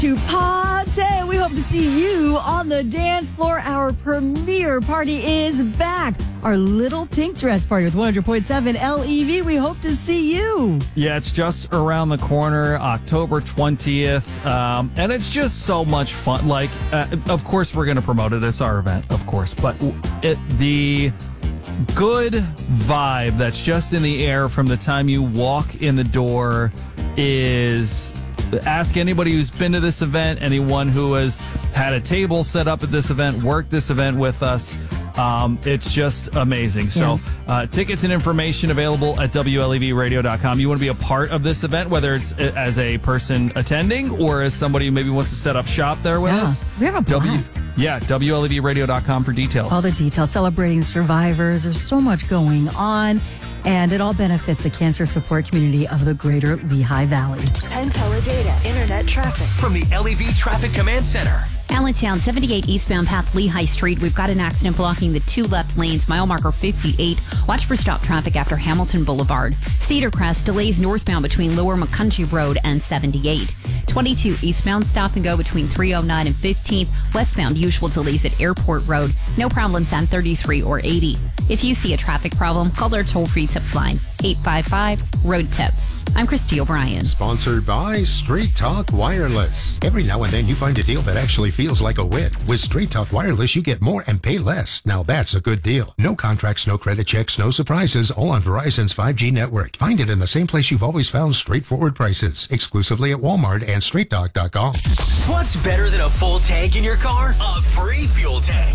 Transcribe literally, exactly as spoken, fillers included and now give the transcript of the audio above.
to party. We hope to see you on the dance floor. Our premiere party is back. Our little pink dress party with one hundred point seven L E V. We hope to see you. Yeah, it's just around the corner, October twentieth. Um, and it's just so much fun. Like, uh, of course, we're going to promote it. It's our event, of course. But it, the good vibe that's just in the air from the time you walk in the door is... Ask anybody who's been to this event, anyone who has had a table set up at this event, worked this event with us. Um, it's just amazing. So uh, tickets and information available at W L E V radio dot com. You want to be a part of this event, whether it's as a person attending or as somebody who maybe wants to set up shop there with yeah, us. We have a blast. W- yeah, W L E V radio dot com for details. All the details, celebrating survivors. There's so much going on. And it all benefits the cancer support community of the greater Lehigh Valley. And Teledata Internet traffic. From the L E V Traffic Command Center. Allentown, seventy-eight eastbound past Lehigh Street. We've got an accident blocking the two left lanes. Mile marker fifty-eight. Watch for stop traffic after Hamilton Boulevard. Cedar Crest delays northbound between Lower McCountry Road and seventy-eight. twenty-two eastbound stop and go between three oh nine and fifteenth. Westbound usual delays at Airport Road. No problems on thirty-three or eighty. If you see a traffic problem, call our toll-free tip line, eight five five, road tip. I'm Christy O'Brien. Sponsored by Straight Talk Wireless. Every now and then you find a deal that actually feels like a win. With Straight Talk Wireless, you get more and pay less. Now that's a good deal. No contracts, no credit checks, no surprises, all on Verizon's five G network. Find it in the same place you've always found straightforward prices. Exclusively at Walmart and straight talk dot com. What's better than a full tank in your car? A free fuel tank.